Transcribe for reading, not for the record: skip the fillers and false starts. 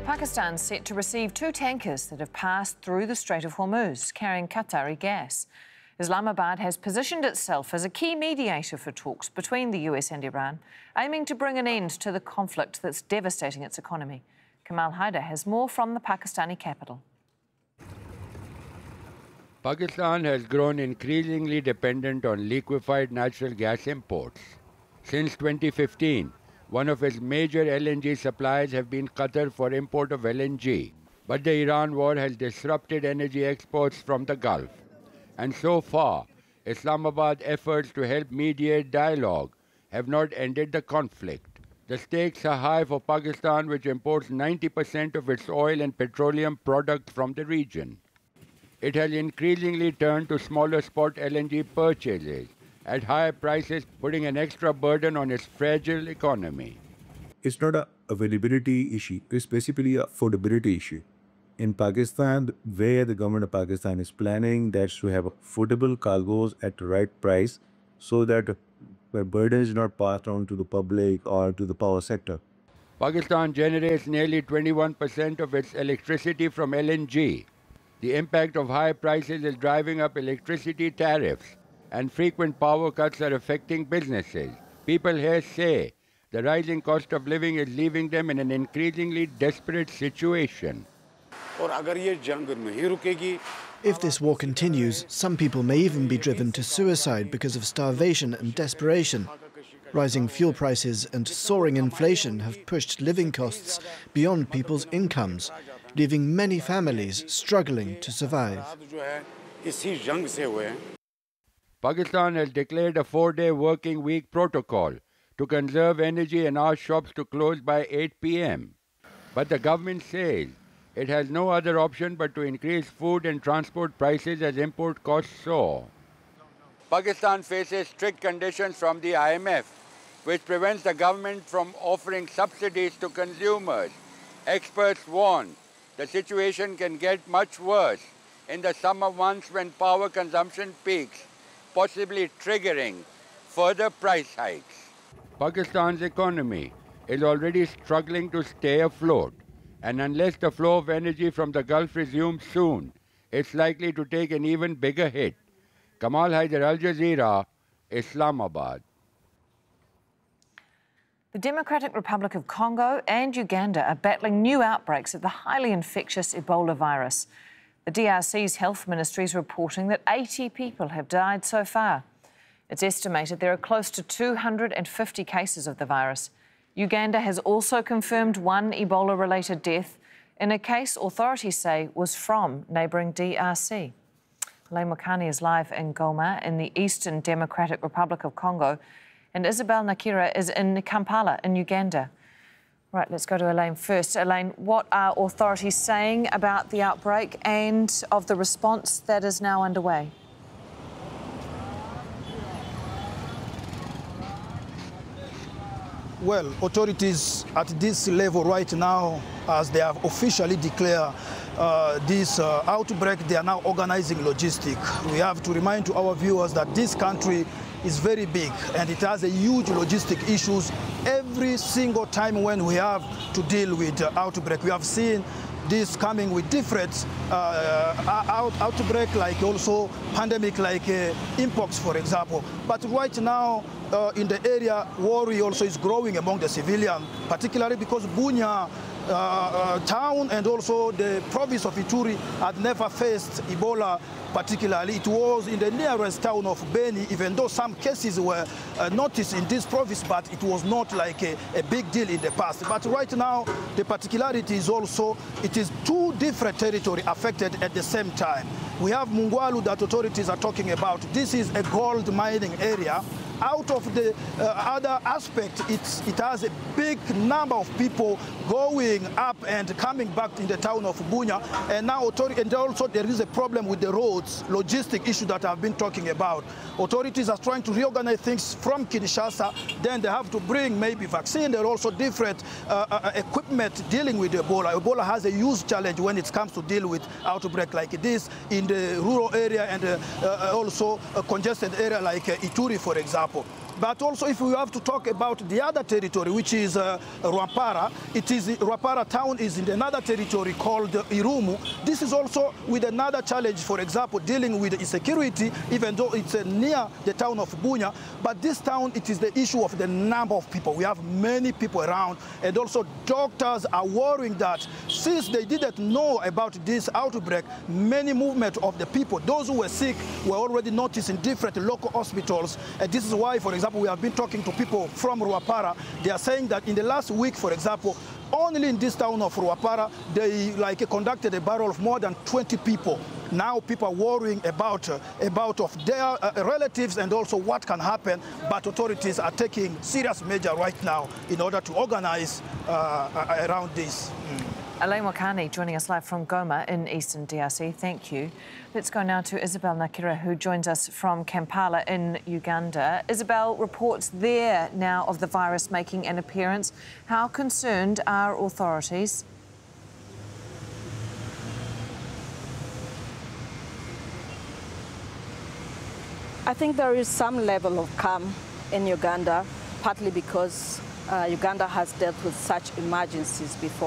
Pakistan's set to receive 2 tankers that have passed through the Strait of Hormuz, carrying Qatari gas. Islamabad has positioned itself as a key mediator for talks between the US and Iran, aiming to bring an end to the conflict that's devastating its economy. Kamal Haider has more from the Pakistani capital. Pakistan has grown increasingly dependent on liquefied natural gas imports. Since 2015, one of its major LNG suppliers have been Qatar for import of LNG. But the Iran war has disrupted energy exports from the Gulf. And so far, Islamabad's efforts to help mediate dialogue have not ended the conflict. The stakes are high for Pakistan, which imports 90% of its oil and petroleum products from the region. It has increasingly turned to smaller spot LNG purchases at higher prices, putting an extra burden on its fragile economy. It's not an availability issue, it's basically an affordability issue. In Pakistan, where the government of Pakistan is planning that's to have affordable cargoes at the right price so that the burden is not passed on to the public or to the power sector. Pakistan generates nearly 21% of its electricity from LNG. The impact of high prices is driving up electricity tariffs, and frequent power cuts are affecting businesses. People here say the rising cost of living is leaving them in an increasingly desperate situation. If this war continues, some people may even be driven to suicide because of starvation and desperation. Rising fuel prices and soaring inflation have pushed living costs beyond people's incomes, leaving many families struggling to survive. Pakistan has declared a 4-day working week protocol to conserve energy and ask shops to close by 8 p.m. But the government says it has no other option but to increase food and transport prices as import costs soar. Pakistan faces strict conditions from the IMF, which prevents the government from offering subsidies to consumers. Experts warn the situation can get much worse in the summer months when power consumption peaks, possibly triggering further price hikes. Pakistan's economy is already struggling to stay afloat, and unless the flow of energy from the Gulf resumes soon, it's likely to take an even bigger hit. Kamal Haider, Al Jazeera, Islamabad. The Democratic Republic of Congo and Uganda are battling new outbreaks of the highly infectious Ebola virus. The DRC's health ministry is reporting that 80 people have died so far. It's estimated there are close to 250 cases of the virus. Uganda has also confirmed 1 Ebola-related death in a case authorities say was from neighbouring DRC. Elaine Wakani is live in Goma in the Eastern Democratic Republic of Congo, and Isabel Nakira is in Kampala in Uganda. Right, let's go to Elaine first. Elaine, what are authorities saying about the outbreak and of the response that is now underway? Well, authorities at this level right now, as they have officially declared this outbreak, they are now organizing logistics. We have to remind to our viewers that this country is very big and it has a huge logistic issues every single time when we have to deal with outbreak. We have seen this coming with different outbreak, like also pandemic, like mpox, for example. But right now, in the area, worry also is growing among the civilian, particularly because Bunia town and also the province of Ituri had never faced Ebola particularly. It was in the nearest town of Beni, even though some cases were noticed in this province, but it was not like a big deal in the past. But right now, the particularity is also, it is 2 different territories affected at the same time. We have Mungwalu that authorities are talking about. This is a gold mining area. Out of the other aspect, it has a big number of people going up and coming back in the town of Bunia. And now and also there is a problem with the roads, logistic issue that I've been talking about. Authorities are trying to reorganize things from Kinshasa. Then they have to bring maybe vaccine. There are also different equipment dealing with Ebola. Ebola has a huge challenge when it comes to deal with outbreak like this in the rural area and also a congested area like Ituri, for example. But also, if we have to talk about the other territory, which is Rwampara, Rwampara town is in another territory called Irumu. This is also with another challenge, for example, dealing with insecurity, even though it's near the town of Bunia. But this town, it is the issue of the number of people. We have many people around, and also doctors are worrying that since they didn't know about this outbreak, many movement of the people, those who were sick, were already noticed in different local hospitals. And this is why, for example, we have been talking to people from Rwampara. They are saying that in the last week, for example, only in this town of Rwampara, they conducted a burial of more than 20 people. Now people are worrying about of their relatives and also what can happen, but authorities are taking serious measures right now in order to organize around this. Elaine Wakani joining us live from Goma in eastern DRC. Thank you. Let's go now to Isabel Nakira, who joins us from Kampala in Uganda. Isabel, reports there now of the virus making an appearance. How concerned are authorities? I think there is some level of calm in Uganda, partly because Uganda has dealt with such emergencies before.